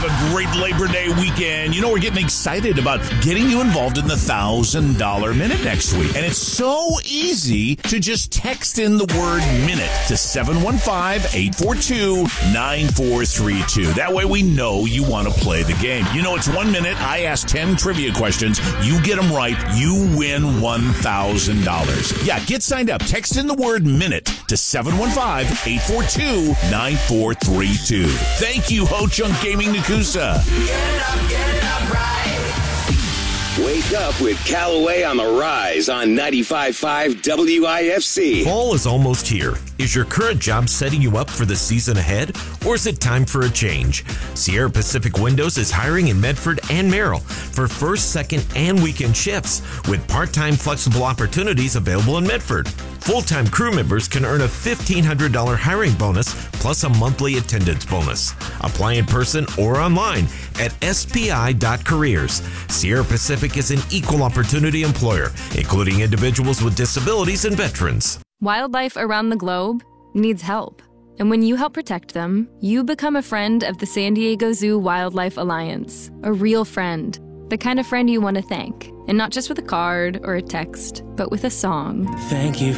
have a great Labor Day weekend. You know, we're getting excited about getting you involved in the $1,000 Minute next week. And it's so easy to just text in the word minute to 715-842-9432. That way we know you want to play the game. You know, it's 1 minute. I ask 10 trivia questions. You get them right. You win $1,000. Yeah, get signed up. Text in the word minute to 715-842-9432. Thank you, Ho Chunk Gaming Nakusa. Get up, right. Wake up with Callaway on the Rise on 95.5 WIFC. Fall is almost here. Is your current job setting you up for the season ahead, or is it time for a change? Sierra Pacific Windows is hiring in Medford and Merrill for first, second, and weekend shifts with part-time flexible opportunities available in Medford. Full-time crew members can earn a $1,500 hiring bonus plus a monthly attendance bonus. Apply in person or online at spi.careers. Sierra Pacific is an equal opportunity employer, including individuals with disabilities and veterans. Wildlife around the globe needs help. And when you help protect them, you become a friend of the San Diego Zoo Wildlife Alliance. A real friend. The kind of friend you want to thank. And not just with a card or a text, but with a song. Thank you